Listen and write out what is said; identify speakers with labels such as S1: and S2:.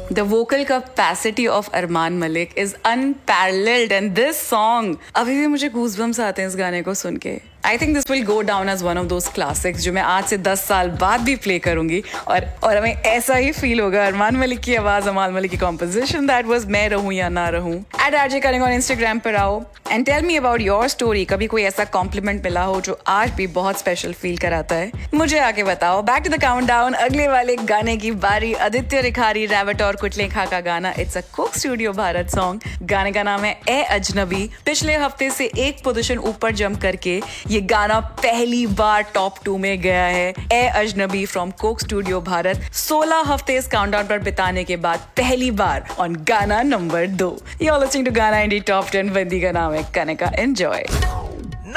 S1: The vocal capacity of Armaan Malik is unparalleled and this song अभी भी मुझे goosebumps आते हैं इस गाने को सुन के. I think this will go down as one of those classics जो मैं आज से 10 साल बाद भी प्ले करूंगी और हमें ऐसा ही फील होगा. अरमान मलिक की आवाज, अरमान मलिक की composition, that was मैं रहूं या ना रहूं. @RJ Karan on Instagram पर आओ and tell me about your story. कभी कोई ऐसा compliment मिला हो जो आज भी बहुत स्पेशल फील कराता है, मुझे आके बताओ. Back to the countdown. अगले वाले गाने की बारी. आदित्य रिखारी, रैवट और कुटलेखा का गाना. It's a Coke Studio Bharat song. गाने का नाम है ए अजनबी. पिछले हफ्ते से एक पोजीशन ऊपर जंप करके ये गाना पहली बार टॉप 2 में गया है. ए अजनबी फ्रॉम कोक स्टूडियो भारत 16 हफ्ते इस काउंटडाउन पर बिताने के बाद पहली बार ऑन गाना नंबर 2. You're listening to गाना इंडी टॉप 10. बंदी का नाम है कनका. एंजॉय.